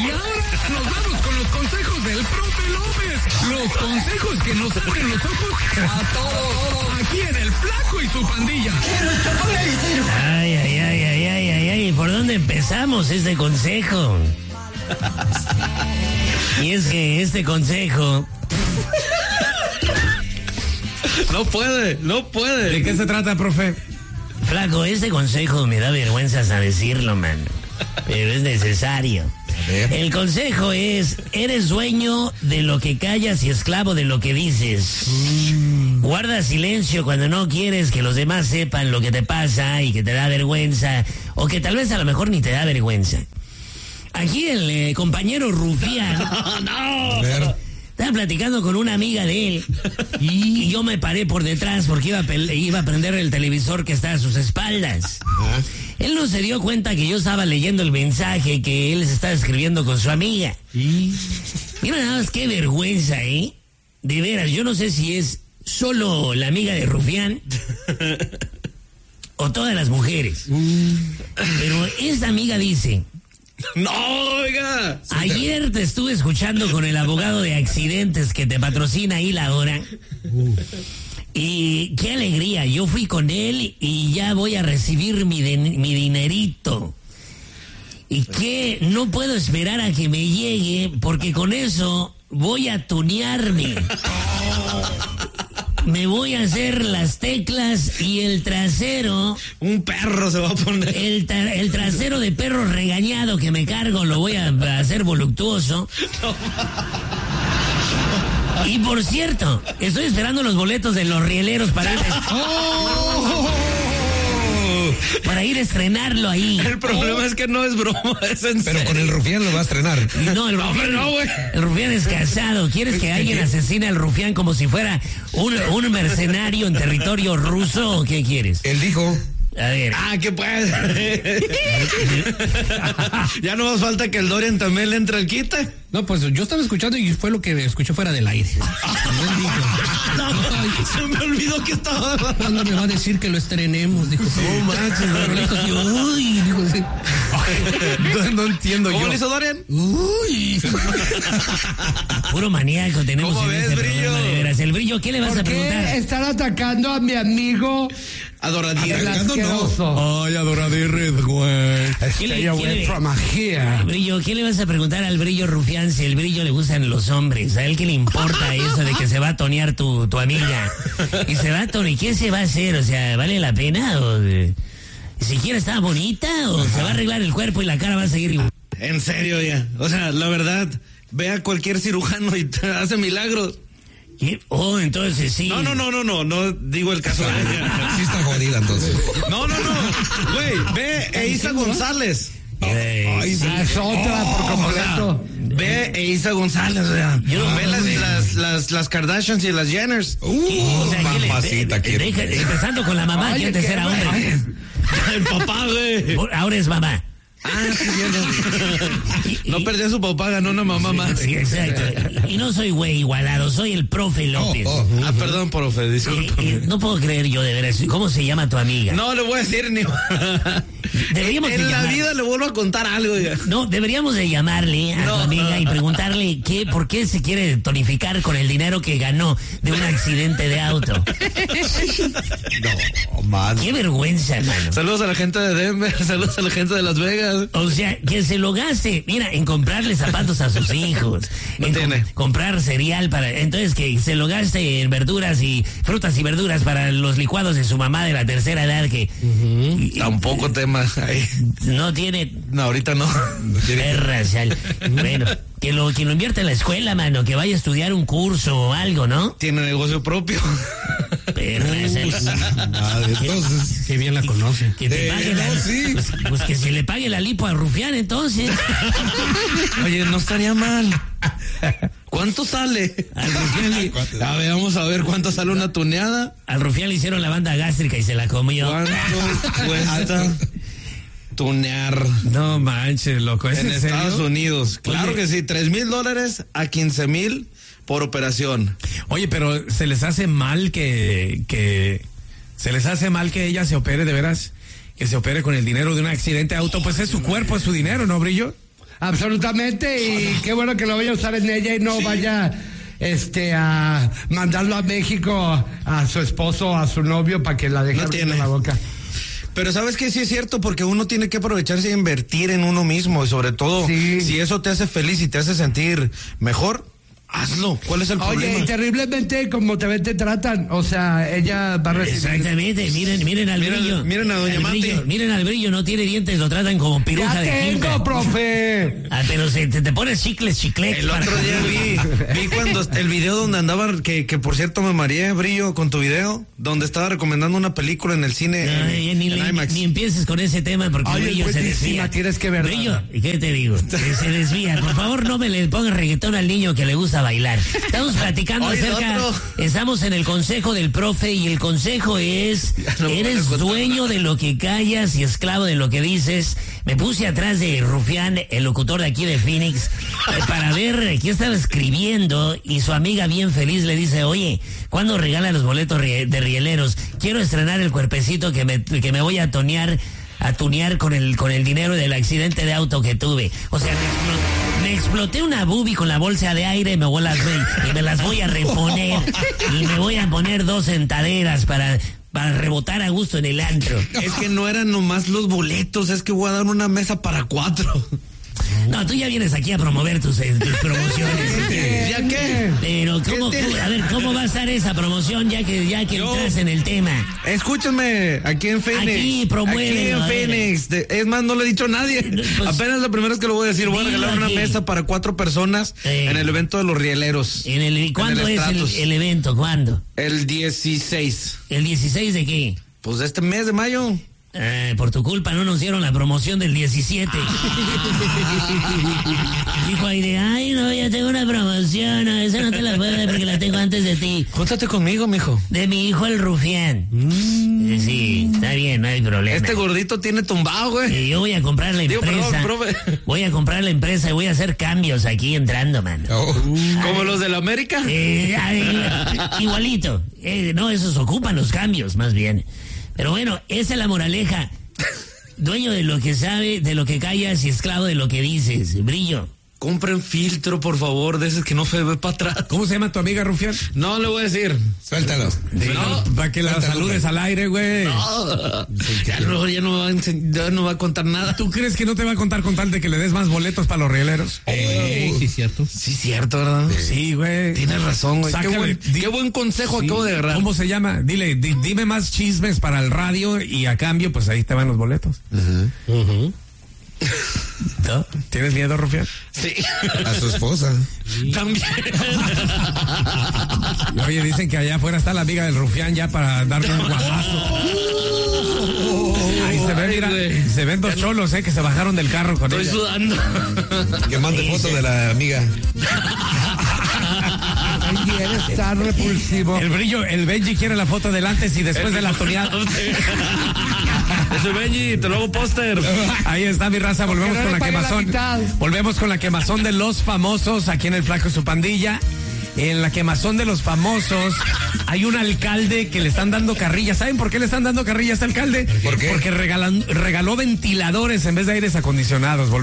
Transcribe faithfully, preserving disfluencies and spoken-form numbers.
Y ahora nos vamos con los consejos del profe López. Los consejos que nos abren los ojos a todos. Aquí en El Flaco y su pandilla. Ay, ay, ay, ay, ay, ay, ay. ¿Por dónde empezamos este consejo? Y es que este consejo... No puede, no puede. ¿De qué se trata, profe? Flaco, este consejo me da vergüenza hasta decirlo, man. Pero es necesario. El consejo es, eres dueño de lo que callas y esclavo de lo que dices. Mm. Guarda silencio cuando no quieres que los demás sepan lo que te pasa y que te da vergüenza, o que tal vez a lo mejor ni te da vergüenza. Aquí el eh, compañero Rufián no, no, estaba platicando con una amiga de él y yo me paré por detrás porque iba a, pe- iba a prender el televisor que está a sus espaldas. Uh-huh. Él no se dio cuenta que yo estaba leyendo el mensaje que él se estaba escribiendo con su amiga. ¿Y? Mira nada más qué vergüenza, ¿eh? De veras, yo no sé si es solo la amiga de Rufián o todas las mujeres. Uh. Pero esta amiga dice... No, oiga. Ayer te estuve escuchando con el abogado de accidentes que te patrocina ahí la hora. Uh. Y qué alegría, yo fui con él y ya voy a recibir mi, de, mi dinerito. Y que no puedo esperar a que me llegue porque con eso voy a tunearme. Me voy a hacer las teclas y el trasero... Un perro se va a poner. El, tra- el trasero de perro regañado que me cargo lo voy a hacer voluptuoso. Y por cierto, estoy esperando los boletos de los rieleros para ir, oh, para ir a estrenarlo ahí. El problema oh. es que no es broma, es en Pero serio. con el Rufián lo va a estrenar. No, el Rufián, no, güey. El Rufián es casado. ¿Quieres que alguien asesine al Rufián como si fuera un, un mercenario en territorio ruso o qué quieres? Él dijo... A ver. Ah, ¿qué pues? Ya no más falta que el Dorian también le entre al quite. No, pues yo estaba escuchando y fue lo que escuché fuera del aire. No, se me olvidó que estaba. ¿Cuándo me va a decir que lo estrenemos? Dijo, no manches, no, uy, dijo, sí. no, no entiendo ¿Cómo yo. lo hizo Dorian? Uy. Puro maníaco tenemos ¿Cómo en ves, este Brillo? programa, de veras. El Brillo, ¿qué le vas ¿Por a preguntar? qué están atacando a mi amigo? Adoradito. No. Ay, adoradirres, güey. ¿Qué le- Stay qué away le- from here. Brillo, ¿qué le vas a preguntar al Brillo Rufián si el Brillo le gustan los hombres? ¿A él qué le importa eso de que se va a tonear tu, tu amiga? Y se va a tonear, ¿qué se va a hacer? O sea, ¿vale la pena? ¿O de, siquiera está bonita? ¿O se va a arreglar el cuerpo y la cara va a seguir igual? En serio, ya. O sea, la verdad, ve a cualquier cirujano y te hace milagros. ¿Qué? Oh, entonces sí. No, no, no, no, no, no digo el caso de ella. Sí está jodida, entonces. No, no, no. Güey, ve a Isa González. Eh, Ay, sí. Ah, es otra por completo. Ve a Isa González, o sea, Yo no- ve las, las, las, las Kardashians y las Jenners. Uh, O sea, ¿qué le- mamacita, de- quiero. deja- empezando con la mamá, Oye, que antes qué era bueno. hombre. El papá, güey. Ahora es mamá. Ah, sí, cierto. No perdió a su papá, ganó una mamá más. Sí, exacto. Y no soy güey igualado, soy el profe López. Oh, oh. Ah, perdón, profe, Eh, disculpa. eh, no puedo creer yo, de veras. ¿Cómo se llama tu amiga? No le voy a decir ni. Deberíamos de En la llamar- vida le vuelvo a contar algo ya. No, deberíamos de llamarle a No. tu amiga y preguntarle qué, por qué se quiere tonificar con el dinero que ganó de un accidente de auto. No, man. Qué vergüenza, hermano. Saludos a la gente de Denver, saludos a la gente de Las Vegas. O sea, que se lo gaste, mira, en comprarle zapatos a sus hijos, No en tiene. com- comprar cereal para, entonces que se lo gaste en verduras y frutas y verduras para los licuados de su mamá de la tercera edad que y- Tampoco tema. Ay, no tiene no, ahorita no. perra, sal. Bueno, que lo, que lo invierta en la escuela, mano, que vaya a estudiar un curso o algo, ¿no? Tiene negocio propio. Perra, sal. Ah, entonces. Qué bien la conoce. Que te De- pague la, no, sí. pues, pues que se le pague la lipo a Rufián, entonces. Oye, no estaría mal. ¿Cuánto sale? Al Rufián, le, A ver, vamos a ver cuánto sale una tuneada. al Rufián le hicieron la banda gástrica y se la comió. ¿Cuánto cuesta tunear No manches, loco. ¿Es en en serio? Estados Unidos? Claro Oye. que sí, tres mil dólares a quince mil por operación. Oye, pero se les hace mal que, que se les hace mal que ella se opere de veras, que se opere con el dinero de un accidente de auto, pues es su cuerpo, es su dinero, ¿no, Brillo? absolutamente, y qué bueno que lo vaya a usar en ella y no sí. vaya este a mandarlo a México a su esposo, a su novio, para que la deje no en la boca. Pero sabes que sí es cierto, porque uno tiene que aprovecharse de invertir en uno mismo, y sobre todo, sí. si eso te hace feliz y te hace sentir mejor, hazlo. ¿Cuál es el Oye, problema? Oye, terriblemente como te ven te tratan. O sea, ella va a recibir... Exactamente. Miren, miren al miren, brillo. Miren a doña Mati. Miren al brillo. No tiene dientes, lo tratan como piruja ya de tengo, quinta. profe. Ah, pero se, te, te pones chicles, chicletes. El otro día vi, vi cuando el video donde andaba, que, que por cierto me mareé, Brillo, con tu video, donde estaba recomendando una película en el cine. No, en, ni, en ni, IMAX. ni empieces con ese tema porque Oye, Brillo se desvía. Tienes que ver. Brillo, ¿qué te digo? Que se desvía. Por favor, no me le pongas reggaetón al niño que le gusta bailar. Estamos platicando Oye, acerca, otro. estamos en el consejo del profe y el consejo es, no eres dueño de lo que callas y esclavo de lo que dices. Me puse atrás de Rufián, el locutor de aquí de Phoenix, eh, para ver qué estaba escribiendo, y su amiga bien feliz le dice, oye, ¿cuándo regala los boletos de rieleros? Quiero estrenar el cuerpecito que me, que me voy a tonear, a tunear con el, con el dinero del accidente de auto que tuve. O sea, me exploté. Me exploté una boobie con la bolsa de aire y me, voy las, y me las voy a reponer. Y me voy a poner dos sentaderas para, para rebotar a gusto en el antro. Es que no eran nomás los boletos, es que voy a dar una mesa para cuatro. No, tú ya vienes aquí a promover tus, eh, tus promociones. ¿Ya qué? Pero, ¿cómo, ¿Qué cómo, a ver, ¿cómo va a estar esa promoción ya que, ya que Yo, entras en el tema? Escúchame, aquí en Phoenix. Aquí, promuévelo, Aquí en Phoenix. De, es más, no le he dicho a nadie. Pues, apenas la primera vez que lo voy a decir. Voy a regalar una mesa para cuatro personas eh, en el evento de los rieleros. En el, ¿Cuándo en el es el, el evento? ¿Cuándo? El dieciséis. ¿El dieciséis de qué? Pues de este mes de mayo. Eh, por tu culpa no nos dieron la promoción del diecisiete. Dijo ahí de, ay, no, ya tengo una promoción, no, esa no te la puedo dar porque la tengo antes de ti. Júntate conmigo, mijo. De mi hijo el Rufián. Mm. Sí, está bien, no hay problema. Este gordito tiene tumbado, güey. Sí, yo voy a comprar la Digo, empresa. perdón, profe. Voy a comprar la empresa y voy a hacer cambios aquí entrando, man. Oh. ¿Como ver, los de la América? Eh, eh, igualito. Eh, no, esos ocupan los cambios, más bien. Pero bueno, esa es la moraleja. Dueño de lo que sabe, de lo que callas y esclavo de lo que dices. Brillo. Compren filtro, por favor, de esos que no se ve para atrás. ¿Cómo se llama tu amiga, Rufián? No le voy a decir. Suéltalo. Sí, no, para que la saludes al aire, güey. No, ya no, ya no va a enseñar, ya no va a contar nada. ¿Tú crees que no te va a contar con tal de que le des más boletos para los rieleros? Eh, Oh. sí, cierto. Sí, cierto, ¿verdad? Sí, güey. Tienes razón, güey. Sácale, Qué buen, di, qué buen consejo sí, acabo de agarrar. ¿Cómo se llama? Dile, di, dime más chismes para el radio y a cambio, pues ahí te van los boletos. Uh-huh. Uh-huh. ¿No? ¿Tienes miedo, Rufián? Sí. A su esposa. También. Oye, dicen que allá afuera está la amiga del Rufián ya para darle un guamazo. Ahí se ven, mira, se ven dos cholos, eh, que se bajaron del carro con Estoy ella. sudando. Que mande foto de la amiga. Ay, eres tan repulsivo. El Brillo, el Benji quiere la foto del antes y después de la toneada. Ese Benji, te lo hago póster. Ahí está mi raza, volvemos no con le la pague la quemazón. mitad. Volvemos con la quemazón de los famosos aquí en el Flaco y su pandilla. En la quemazón de los famosos hay un alcalde que le están dando carrilla. ¿Saben por qué le están dando carrilla a este alcalde? ¿Por qué? Porque regalan, regaló ventiladores en vez de aires acondicionados.